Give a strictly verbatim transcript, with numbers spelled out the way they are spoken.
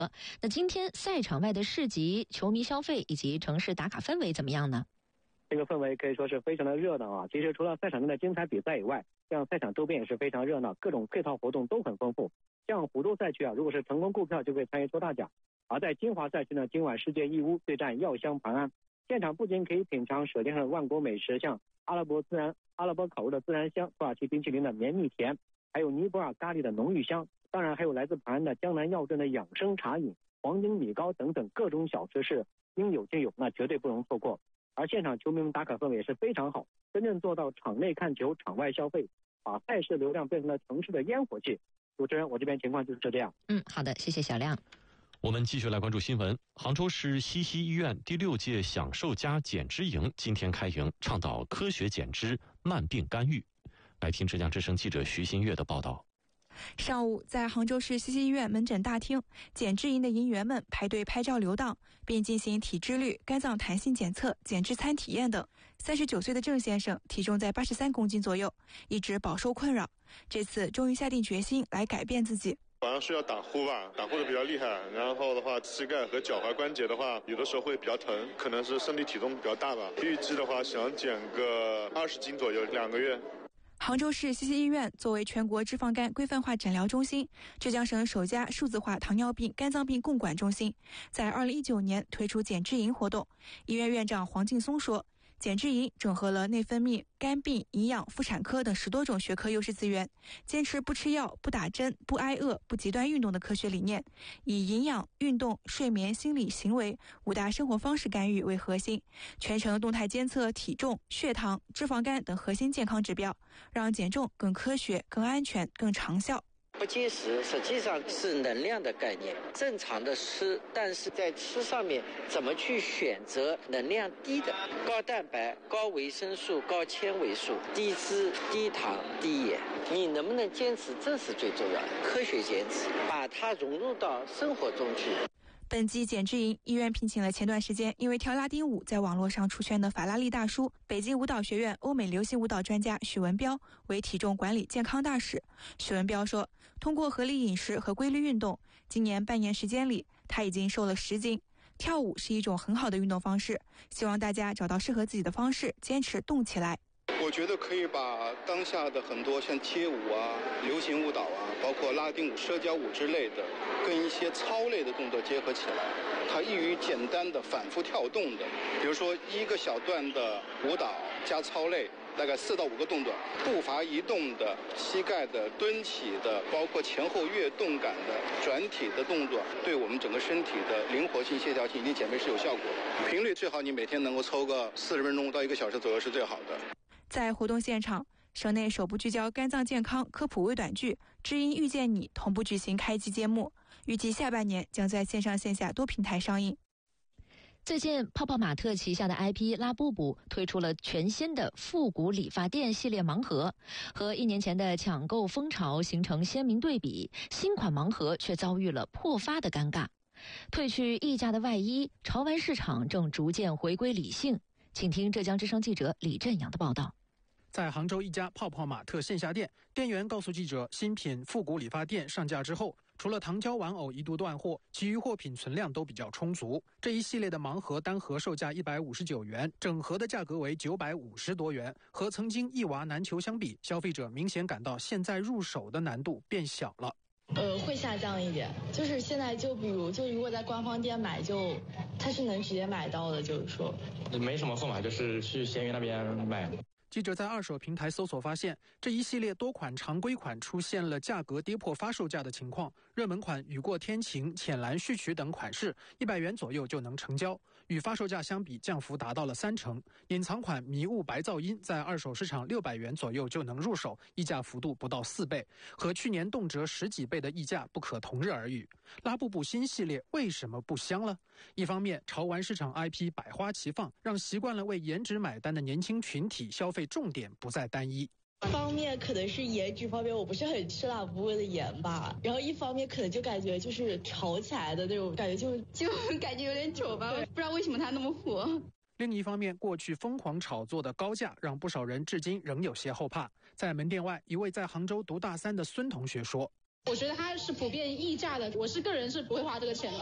那今天赛场外的市集、球迷消费以及城市打卡氛围怎么样呢？ 这个氛围可以说是非常的热闹啊！其实除了赛场内的精彩比赛以外，像赛场周边也是非常热闹，各种配套活动都很丰富。像湖州赛区啊，如果是成功购票就可以参与抽大奖；而在金华赛区呢，今晚世界义乌对战药香盘安，现场不仅可以品尝舌尖上的万国美食，像阿拉伯孜然、阿拉伯烤肉的孜然香、土耳其冰淇淋的绵密甜，还有尼泊尔咖喱的浓郁香，当然还有来自盘安的江南药镇的养生茶饮、黄金米糕等等各种小吃是应有尽有，那绝对不容错过。而现场球迷们打卡氛围也是非常好，真正做到场内看球，场外消费，把赛事流量变成了城市的烟火气。主持人，我这边情况就是这样。 嗯，好的，谢谢小亮。 我们继续来关注新闻。杭州市西溪医院第六届享受家减脂营今天开营，倡导科学减脂、慢病干预。来听浙江之声记者徐新月的报道。 上午，在杭州市西溪医院门诊大厅，减脂营的营员们排队拍照留档，并进行体脂率、肝脏弹性检测、减脂餐体验等。三十九岁的郑先生体重在八十三公斤左右，一直饱受困扰，这次终于下定决心来改变自己。 晚上睡觉打呼吧，打呼的比较厉害，然后的话，膝盖和脚踝关节的话，有的时候会比较疼，可能是身体体重比较大吧。预计的话，想减个二十斤左右，两个月。 杭州市西溪医院作为全国脂肪肝规范化诊疗中心，浙江省首家数字化糖尿病、肝脏病共管中心，在二零一九年推出减脂营活动。医院院长黄劲松说，减脂营整合了内分泌、肝病、营养、妇产科等十多种学科优势资源，坚持不吃药、不打针、不挨饿、不极端运动的科学理念，以营养、运动、睡眠、心理、行为五大生活方式干预为核心，全程动态监测体重、血糖、脂肪肝等核心健康指标，让减重更科学、更安全、更长效。 不节食实际上是能量的概念，正常的吃，但是在吃上面怎么去选择能量低的、高蛋白、高维生素、高纤维素、低脂、低糖、低盐，你能不能坚持，这是最重要的。科学坚持，把它融入到生活中去。 本季减脂营，医院聘请了前段时间因为跳拉丁舞在网络上出圈的法拉利大叔、北京舞蹈学院欧美流行舞蹈专家许文彪为体重管理健康大使。许文彪说，通过合理饮食和规律运动，今年半年时间里，他已经瘦了十斤。跳舞是一种很好的运动方式，希望大家找到适合自己的方式，坚持动起来。 我觉得可以把当下的很多像街舞啊、流行舞蹈啊，包括拉丁舞、社交舞之类的，跟一些操类的动作结合起来，它易于简单的反复跳动的。比如说一个小段的舞蹈加操类，大概四到五个动作，步伐移动的、膝盖的、蹲起的，包括前后跃动感的、转体的动作，对我们整个身体的灵活性、协调性以及减肥是有效果的。频率最好你每天能够抽个四十分钟到一个小时左右是最好的。 在活动现场，省内首部聚焦肝脏健康科普微短剧《知音遇见你》同步举行开机揭幕，预计下半年将在线上线下多平台上映。 最近，泡泡玛特旗下的 I P 拉布布推出了全新的复古理发店系列盲盒，和一年前的抢购风潮形成鲜明对比。新款盲盒却遭遇了破发的尴尬。褪去溢价的外衣，潮玩市场正逐渐回归理性。请听浙江之声记者李振阳的报道。 在杭州一家泡泡玛特线下店，店员告诉记者，新品复古理发店上架之后，除了糖胶玩偶一度断货，其余货品存量都比较充足。这一系列的盲盒单盒售价一百五十九元，整盒的价格为九百五十多元。和曾经一娃难求相比，消费者明显感到现在入手的难度变小了。 呃，会下降一点，就是现在就比如就如果在官方店买就，它是能直接买到的，就是说没什么购买，就是去闲鱼那边买。 记者在二手平台搜索发现，这一系列多款常规款出现了价格跌破发售价的情况。热门款雨过天晴、浅蓝序曲等款式一百元左右就能成交，与发售价相比降幅达到了三成。隐藏款迷雾白噪音在二手市场六百元左右就能入手，溢价幅度不到四倍，和去年动辄十几倍的溢价不可同日而语。拉布布新系列为什么不香了？一方面，潮玩市场 I P 百花齐放，让习惯了为颜值买单的年轻群体消费重点不再单一。 方面可能是颜值方面我不是很吃拉布布的颜吧，然后一方面可能就感觉就是潮起来的那种感觉，就就感觉有点丑吧，不知道为什么它那么火。 另一方面，过去疯狂炒作的高价让不少人至今仍有些后怕。在门店外，一位在杭州读大三的孙同学说， 我觉得它是普遍溢价的，我是个人是不会花这个钱的。